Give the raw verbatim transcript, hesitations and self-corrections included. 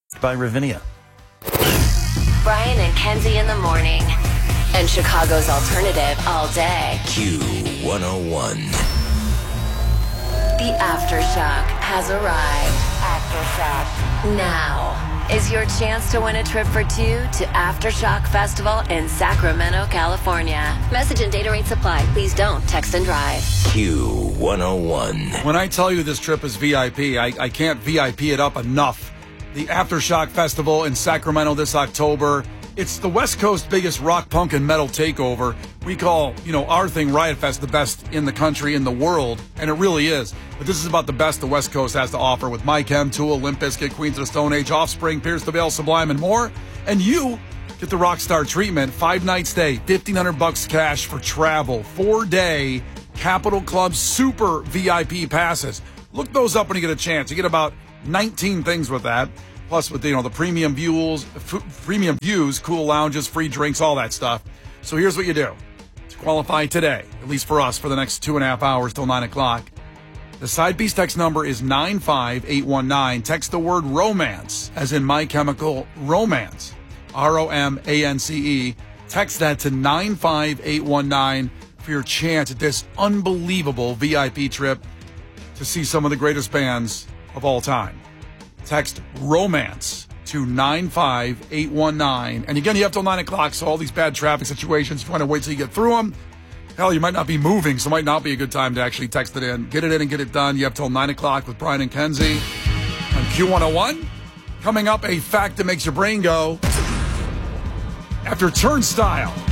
By Ravinia. Brian and Kenzie in the morning. And Chicago's alternative all day. Q one oh one. The Aftershock has arrived. Aftershock. Now is your chance to win a trip for two to Aftershock Festival in Sacramento, California. Message and data rates apply. Please don't text and drive. Q one oh one. When I tell you this trip is V I P, I, I can't V I P it up enough. The Aftershock Festival in Sacramento this October. It's the West Coast biggest rock, punk, and metal takeover. We call, you know, our thing, Riot Fest, the best in the country, in the world, and it really is. But this is about the best the West Coast has to offer with My Chem, Tool, Limp Bizkit, Queens of the Stone Age, Offspring, Pierce the Veil, Sublime, and more. And you get the Rockstar treatment, five-night stay, fifteen hundred bucks cash for travel, four-day Capitol Club Super V I P passes. Look those up when you get a chance. You get about nineteen things with that. Plus, with, you know, the premium views, f- premium views, cool lounges, free drinks, all that stuff. So here's what you do. To qualify today, at least for us, for the next two and a half hours till nine o'clock, the Side Piece text number is nine five eight one nine. Text the word romance, as in My Chemical Romance, R O M A N C E. Text that to nine five eight one nine for your chance at this unbelievable V I P trip to see some of the greatest bands of all time. Text romance to nine five eight one nine. And again, you have till nine o'clock, so all these bad traffic situations, if you want to wait till you get through them, hell, you might not be moving, so it might not be a good time to actually text it in. Get it in and get it done. You have till nine o'clock with Brian and Kenzie on Q one oh one. Coming up, a fact that makes your brain go. After Turnstile